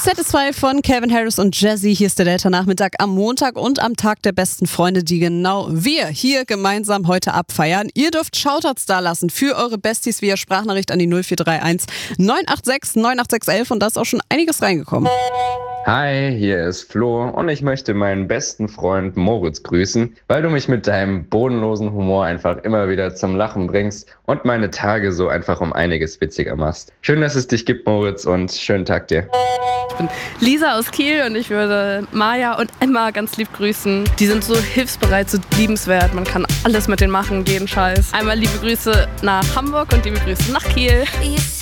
Satisfy von Calvin Harris und Jazzy. Hier ist der Delta-Nachmittag am Montag und am Tag der besten Freunde, die genau wir hier gemeinsam heute abfeiern. Ihr dürft Shoutouts da lassen für eure Besties via Sprachnachricht an die 0431 986 98611 und da ist auch schon einiges reingekommen. Hi, hier ist Flo und ich möchte meinen besten Freund Moritz grüßen, weil du mich mit deinem bodenlosen Humor einfach immer wieder zum Lachen bringst und meine Tage so einfach um einiges witziger machst. Schön, dass es dich gibt, Moritz, und schönen Tag dir. Ich bin Lisa aus Kiel und ich würde Maja und Emma ganz lieb grüßen. Die sind so hilfsbereit, so liebenswert. Man kann alles mit denen machen, jeden Scheiß. Einmal liebe Grüße nach Hamburg und liebe Grüße nach Kiel.